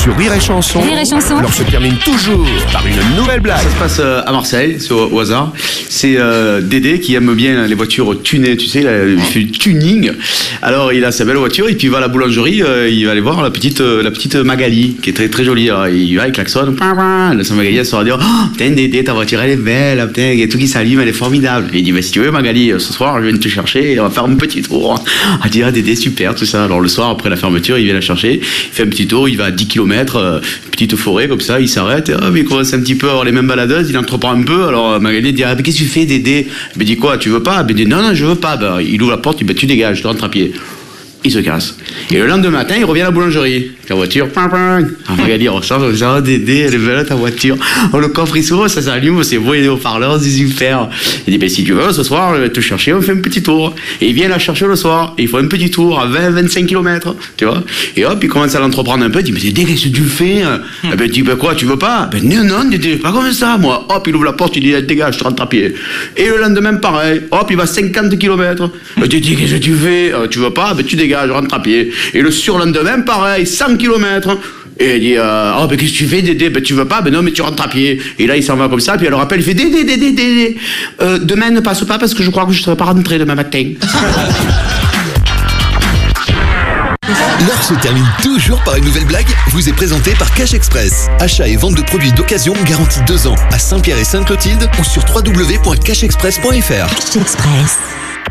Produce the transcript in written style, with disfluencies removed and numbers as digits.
Sur Rire et Chanson, Rire et Chanson. l'heure se termine toujours par une nouvelle blague. Ça se passe à Marseille, c'est au hasard. C'est Dédé qui aime bien les voitures tunées, tu sais, il fait du tuning. Alors il a sa belle voiture et puis il va à la boulangerie, il va aller voir la petite Magali qui est très très jolie. Alors, il va, il klaxonne, sa Magali elle sort dire oh, putain Dédé, ta voiture elle est belle, putain, il y a tout qui s'allume, elle est formidable. Et il dit bah, si tu veux Magali, ce soir je viens te chercher et on va faire un petit tour. Elle dit ah Dédé super tout ça. Alors le soir après la fermeture il vient la chercher, il fait un petit tour, il va à 10 km, petite forêt comme ça, il s'arrête, mais il commence un petit peu à avoir les mêmes baladeuses, il entreprend un peu. Alors Magali dit ah, mais qu'est-ce que tu fais Dédé? Il dit quoi, tu veux pas? Il dit non je veux pas. Ben, il ouvre la porte, il dit tu dégages, tu rentres à pied. Il se casse. Et le lendemain matin, il revient à la boulangerie. La voiture, Magali rechange, on dit oh Dédé, elle est belle ta voiture. Oh, le coffre il s'ouvre, ça s'allume, c'est beau, il y a des haut-parleurs, c'est super. Il dit ben si tu veux, ce soir, je vais te chercher, on fait un petit tour. Et il vient la chercher le soir, et il faut un petit tour à 20-25 km, tu vois. Et hop, il commence à l'entreprendre un peu, il dit mais Dédé, qu'est-ce que tu fais? Ben il dit ben quoi, tu veux pas? Ben non, Dédé, pas comme ça, moi. Hop, il ouvre la porte, il dit dégage, je rentre à pied. Et le lendemain, pareil, hop, il va 50 km. Dédé, qu'est-ce que tu fais? Tu veux pas? Ben tu dégages, je rentre à pied. Et le surlendemain, pareil, 100 km. Et il dit oh ben qu'est-ce que tu fais Dédé? Ben tu veux pas? Ben non mais tu rentres à pied. Et là il s'en va comme ça, puis elle le rappelle, il fait Dédé, demain ne passe pas parce que je crois que je ne serai pas rentré demain matin. L'heure se termine toujours par une nouvelle blague, vous est présentée par Cash Express. Achat et vente de produits d'occasion garantis 2 ans à Saint-Pierre et Sainte-Clotilde ou sur www.cashexpress.fr. Cash Express.